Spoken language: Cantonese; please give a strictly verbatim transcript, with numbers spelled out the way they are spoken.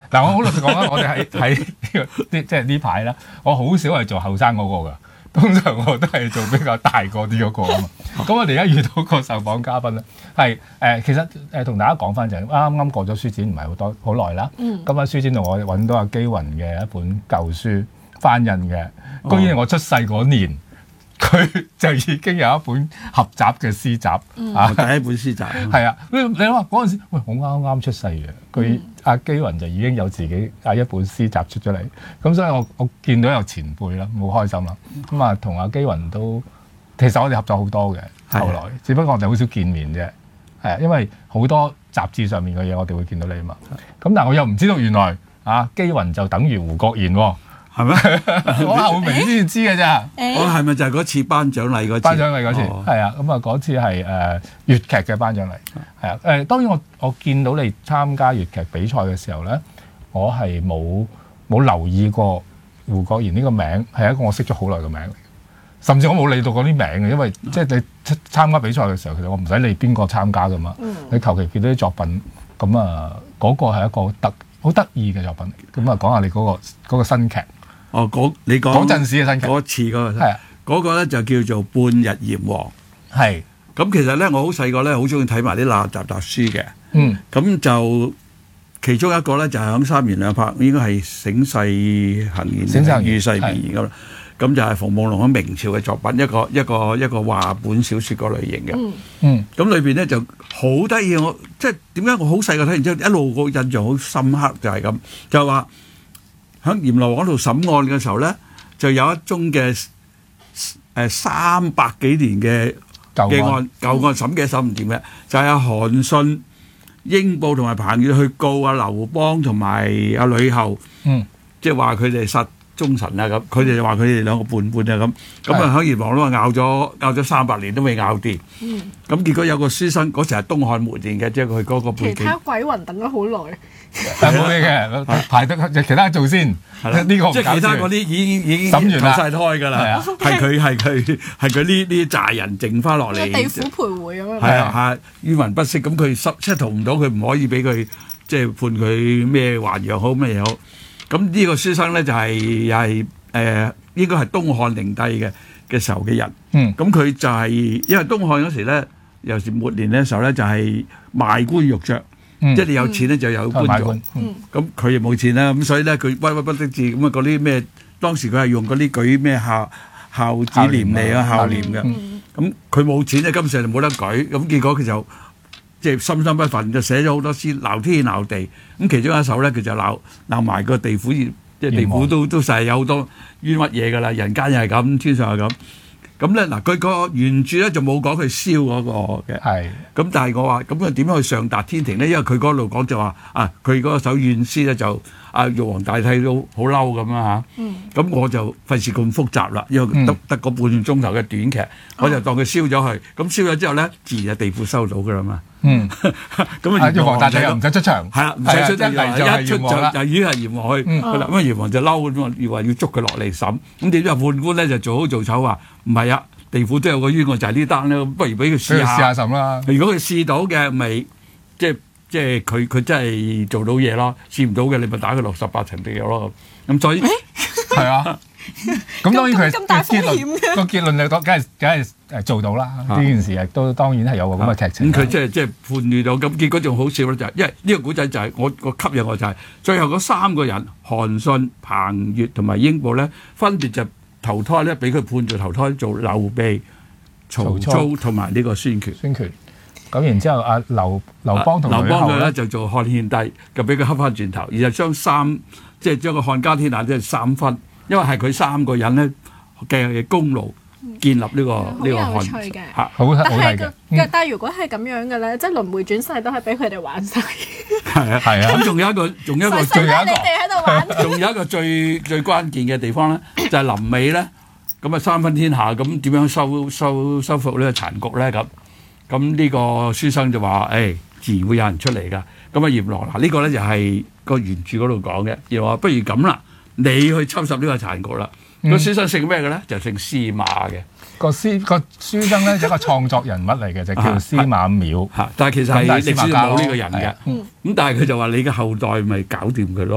嗱，我好老實講啦，我哋喺喺呢個即係呢排啦，我好少係做後生嗰個㗎。通常我都係做比較大個啲嗰個啊嘛，咁我哋而家遇到個受訪嘉賓咧，係誒、呃、其實誒同、呃、大家講翻就係啱啱過咗書展唔係好多好耐啦，咁喺、嗯、書展度我揾到阿基雲嘅一本舊書翻印嘅，居然我出世嗰年佢就已經有一本合集嘅詩集， 嗯、 啊第一本詩集係啊，你你話嗰陣時，喂我啱啱出世嘅，佢阿、嗯、基雲就已經有自己啊一本詩集出咗嚟，咁所以我我見到有前輩啦，好開心啦，咁啊同阿基雲都其實我哋合作好多嘅，後來的只不過我哋好少見面啫，係啊，因為好多雜誌上面嘅嘢我哋會見到你啊嘛，咁但係我又唔知道原來啊基雲就等於胡國賢喎。係咩？我後面先至知嘅咋。 我係咪就係嗰次頒獎禮嗰次？ 頒獎禮嗰次係啊，咁啊嗰次係誒粵劇嘅頒獎禮，係啊誒。當然我我見到你參加粵劇比賽嘅時候咧，我係冇冇留意過胡國賢呢個名係一個我識咗好耐嘅名嚟，甚至我冇理到嗰啲名嘅，因為即係你參加比賽嘅時候，其實我唔使理邊個參加噶嘛。嗯、你求其見到啲作品，咁啊嗰個係一個特好得意嘅作品嚟。咁啊講下你嗰、嗰個嗰個新劇。 哦，嗰你講嗰陣時嘅新劇， 嗰次嗰個係啊，嗰個咧就叫做《半日閻王》。 係咁，其實咧我好細個咧，好中意睇埋啲垃雜雜書嘅。嗯，咁就其中一個咧就係響三言兩拍，應該係醒世行言、 醒世遇世名言咁啦。咁就係馮夢龍喺明朝嘅作品，一個一個一個話本小説嗰類型嘅。嗯嗯，咁裏邊咧就好得意，我即係點解我好細個睇完之後一路個印象好深刻，就係咁，就係話。喺閻羅王度審案嘅時候咧，就有一宗嘅誒三百幾年嘅嘅案舊案審嘅審唔掂嘅，就係阿韓信、英布同埋彭越去告阿劉邦同埋阿呂后，嗯，即係話佢哋殺忠臣啊咁，佢哋就話佢哋兩個叛叛啊咁，咁啊喺閻王都話拗咗拗咗三百年都未拗掂，嗯，咁結果有個書生嗰時係東漢末年嘅，即係佢嗰個背景。 其他鬼魂等咗好耐。 係冇嘢嘅，排得其他做先。係啦，呢個即係其他嗰啲已經已經審完啦， 投晒胎㗎啦。係佢係佢係佢呢呢扎人剩翻落嚟。 地府徘徊咁樣。 係啊係，冤魂不息，咁佢 settle 唔到，佢唔可以俾佢即係判佢咩還陽好咩嘢好。咁呢個書生咧就係又係誒應該係東漢靈帝嘅嘅時候嘅人。嗯。咁佢就係因為東漢嗰時咧，尤其是末年嘅時候咧，就係賣官鬻爵。嗯、即係你有錢咧就有官做，咁佢又冇錢啦，咁所以咧佢屈屈不得志，咁啊嗰啲咩當時佢係用嗰啲舉咩孝孝子廉嚟啊孝廉嘅，咁佢冇錢咧，根本上就冇得舉，咁結果佢就即係心心不忿，就寫咗好多詩鬧天鬧地，咁其中一首咧佢就鬧鬧埋個地府，即係地府都都實係有好多冤屈嘢㗎啦，人間又係咁，天上係咁。咁咧嗱，佢個原著咧就冇講佢燒嗰個嘅，係咁是，但係我話咁佢點樣去上達天庭咧？因為佢嗰度講就話啊，佢嗰首怨詩咧就啊玉皇大帝都好嬲咁啊嚇，咁、嗯、我就費事咁複雜啦，因為得得個半鐘頭嘅短劇，嗯、我就當佢燒咗佢，咁燒咗之後咧，自然就地府收到㗎啦嘛。嗯，咁啊，玉皇大帝又唔使出場， 係啊，唔使出場，一出就就已經係閻王去，咁啊閻王就嬲咁啊，要話要捉佢落嚟審，咁點知判官咧就做好做醜話唔係啊，地府都有個冤案就係呢單咧，不如俾佢試下， 試下審啦。 如果佢試到嘅，咪即係即係佢佢真係做到嘢咯；試唔到嘅，你咪打佢落十八層地獄咯。咁所以係啊。咁當然佢咁大風險嘅個結論就梗係梗係誒做到啦。呢件事亦都當然係有個咁嘅劇情。 咁佢即係即係判斷到，咁結果仲好笑咧，就係因為呢個古仔就係我個吸引我就係最後嗰三個人韓信、彭越同埋英布咧，分別就投胎咧，俾佢判做投胎做劉備、曹操同埋呢個孫權。 孫權咁然之後，阿劉劉邦同劉邦佢咧就做漢獻帝，就俾佢恰翻轉頭，而係將三即係將個漢家天下即係三分。因為係佢三個人咧嘅功勞建立呢個呢個漢嘅， 嚇好好睇嘅。 但係如果係咁樣嘅咧，即係輪迴轉世都係俾佢哋玩晒。 係啊係啊，咁仲有一個，仲有一個， 仲有一個，你哋喺度玩。 仲有一個最最關鍵嘅地方咧，就係臨尾咧，咁啊三分天下，咁點樣收收收復呢個殘局咧？咁咁呢個書生就話：誒，自然會有人出嚟㗎。咁啊閻羅嗱呢個咧就係個原著嗰度講嘅，又話不如咁啦。你去抽拾呢個殘局啦。個書生姓咩嘅咧？就姓司馬嘅。 個書個書生咧，一個創作人物嚟嘅，就叫司馬邈。 嚇，但係其實係歷史冇呢個人嘅。咁但係佢就話：你嘅後代咪搞掂佢咯。